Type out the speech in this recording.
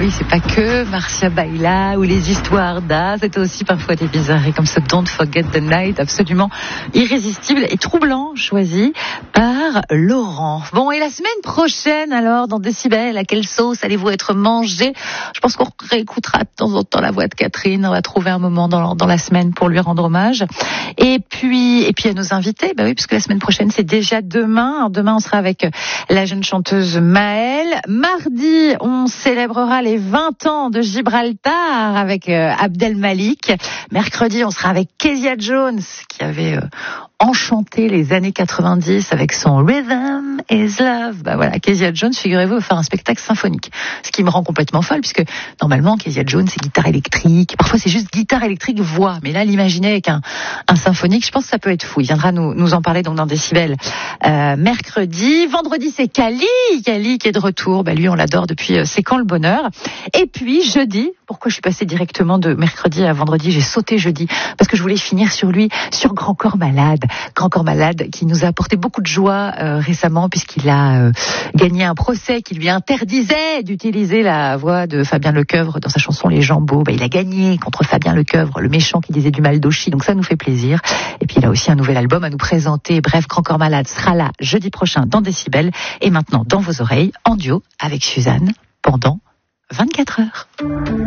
oui, c'est pas que Marcia Baila ou les histoires d'A, c'est aussi parfois des bizarreries comme ce Don't Forget the Night, absolument irrésistible et troublant, choisi par Laurent. Bon, et la semaine prochaine, alors, dans Décibel, à quelle sauce allez-vous être mangé? Je pense qu'on réécoutera de temps en temps la voix de Catherine. On va trouver un moment dans la semaine pour lui rendre hommage. Et puis à nos invités, bah oui, puisque la semaine prochaine, c'est déjà demain. Alors, demain, on sera avec la jeune chanteuse Maëlle. Mardi, on célébrera les 20 ans de Gibraltar avec Abdel Malik. Mercredi, on sera avec Kezia Jones, qui avait enchanté les années 90 avec son Rhythm is Love. Bah voilà, Kezia Jones, figurez-vous, va faire un spectacle symphonique. Ce qui me rend complètement folle, puisque normalement, Kezia Jones, c'est guitare électrique. Parfois, c'est juste guitare électrique, voix. Mais là, l'imaginer avec un symphonique, je pense que ça peut être fou. Il viendra nous en parler donc dans Décibel mercredi. Vendredi, c'est Kali qui est de retour. Bah lui, on l'adore depuis C'est quand le bonheur. Et puis, jeudi, pourquoi je suis passée directement de mercredi à vendredi? J'ai sauté jeudi parce que je voulais finir sur lui, sur Grand Corps Malade. Grand Corps Malade qui nous a apporté beaucoup de joie récemment puisqu'il a gagné un procès qui lui interdisait d'utiliser la voix de Fabien Lecoeuvre dans sa chanson Les Jambeaux. Bah, il a gagné contre Fabien Lecoeuvre, le méchant qui disait du mal d'Auchy. Donc ça nous fait plaisir. Et puis il a aussi un nouvel album à nous présenter. Bref, Grand Corps Malade sera là jeudi prochain dans Décibel et maintenant dans vos oreilles en duo avec Suzanne pendant 24 heures.